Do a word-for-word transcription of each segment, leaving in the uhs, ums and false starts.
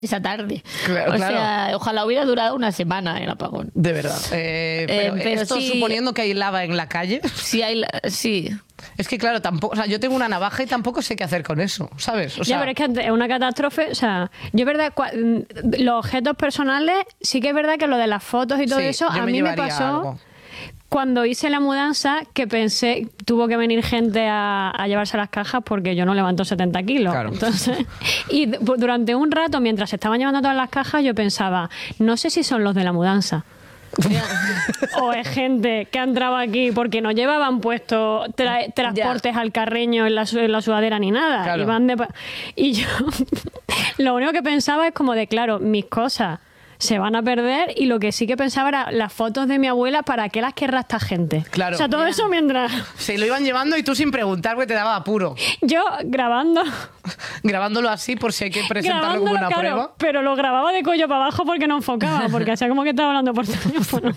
esa tarde. Claro, o claro. sea, ojalá hubiera durado una semana el apagón. De verdad. Eh, pero, Eh, pero esto sí- suponiendo que hay lava en la calle. Sí, hay, la- sí. Es que claro, tampoco, o sea, yo tengo una navaja y tampoco sé qué hacer con eso, ¿sabes? O sea, ya, pero es que es una catástrofe, o sea, yo es verdad, cua- los objetos personales, sí que es verdad que lo de las fotos y todo sí, eso, yo a me mí me llevaría pasó algo. cuando hice la mudanza, que pensé, tuvo que venir gente a, a llevarse las cajas porque yo no levanto setenta kilos. Claro. Entonces, y d- durante un rato, mientras se estaban llevando todas las cajas, yo pensaba, no sé si son los de la mudanza. O es gente que ha entrado aquí porque no llevaban puesto tra- transportes al carreño en la, su- en la sudadera ni nada. Claro. Y, van de pa- y yo lo único que pensaba es como de, claro, mis cosas se van a perder, y lo que sí que pensaba era las fotos de mi abuela, ¿para qué las querrá esta gente? Claro. O sea, todo Ya. eso mientras Se lo iban llevando y tú sin preguntar porque te daba apuro. yo grabando, Grabándolo así por si hay que presentarlo como grabándolo, una claro, prueba. pero lo grababa de cuello para abajo porque no enfocaba, porque hacía como que estaba hablando por teléfono.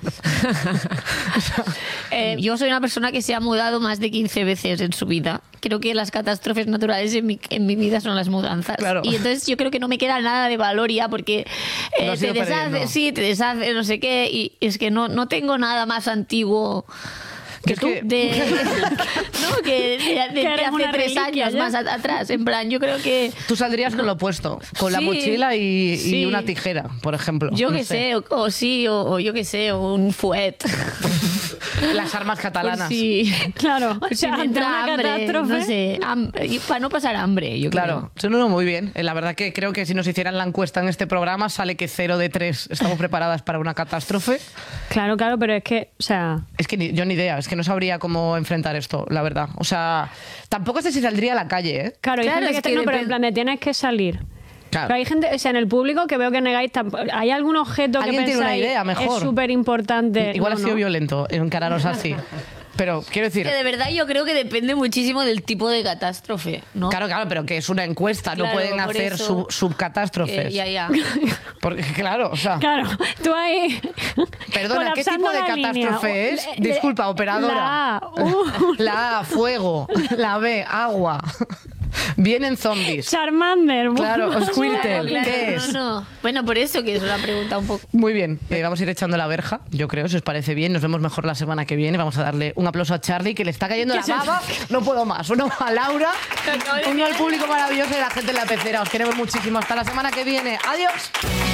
Eh, yo soy una persona que se ha mudado más de quince veces en su vida. Creo que las catástrofes naturales en mi, en mi vida son las mudanzas. Claro. Y entonces yo creo que no me queda nada de valor ya porque eh, Lo has te ido deshace, perdiendo. sí, te deshace, no sé qué. Y es que no, no tengo nada más antiguo Que es que- de, no, que de, de- Que de eres hace una tres reliquia años ya. más a- atrás. En plan, yo creo que... Tú saldrías con lo opuesto, con la Sí, mochila y, y sí. una tijera, por ejemplo. Yo No que sé, o, o sí, o, o yo que sé, o un fuet. Las armas catalanas. Sí. Claro, o Si sea, me ante entra una hambre, catástrofe. no sé, ham- y para no pasar hambre, yo Claro, sí, no, no, muy bien. Eh, La verdad que creo que si nos hicieran la encuesta en este programa sale que cero de tres estamos preparadas para una catástrofe. Claro, claro, pero es que, o sea, Es que ni- yo ni idea, es que no sabría cómo enfrentar esto, la verdad. O sea, tampoco sé si saldría a la calle, ¿eh? claro, hay Claro, gente que, es está- que no, pero depende- en plan de tienes que salir. Claro. Pero hay gente, o sea, en el público que veo que negáis, tamp- ¿hay algún objeto que ¿Alguien tiene una pensáis idea mejor? es súper importante? Igual No, ha sido no. violento encararos así. Pero quiero decir, Que de verdad yo creo que depende muchísimo del tipo de catástrofe, ¿no? claro, claro, pero que es una encuesta, no Claro, pueden por hacer eso, sub- subcatástrofes. Eh, ya, ya. Porque, claro, o sea, Claro, tú ahí. perdona, ¿qué colapsando tipo de la línea. catástrofe es? Le- le- Disculpa, operadora. La A, uh, La A, fuego. La B, agua. Vienen zombies. Charmander. Claro, bueno. Squirtle. Claro, ¿Qué es? no, no. Bueno, por eso que es una pregunta un poco... Muy bien, eh, vamos a ir echando la verja, yo creo, si os parece bien. Nos vemos mejor la semana que viene. Vamos a darle un aplauso a Charlie, que le está cayendo la Que se- baba. No puedo más. Uno a Laura, uno al público maravilloso y la gente en la pecera. Os queremos muchísimo. Hasta la semana que viene. Adiós.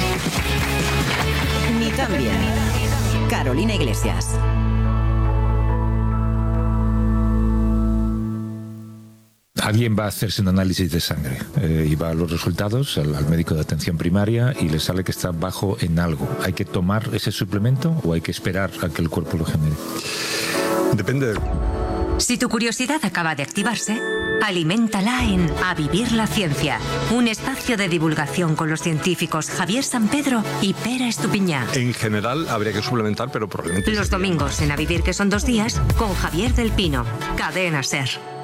Ni tan bien. Carolina Iglesias. Alguien va a hacerse un análisis de sangre eh, y va a los resultados al, al médico de atención primaria y le sale que está bajo en algo. ¿Hay que tomar ese suplemento o hay que esperar a que el cuerpo lo genere? Depende. Si tu curiosidad acaba de activarse, aliméntala en A Vivir la Ciencia, un espacio de divulgación con los científicos Javier San Pedro y Pera Estupiñá. En general habría que suplementar, pero probablemente... Los sería domingos más. en A Vivir que son dos días con Javier del Pino, Cadena Ser.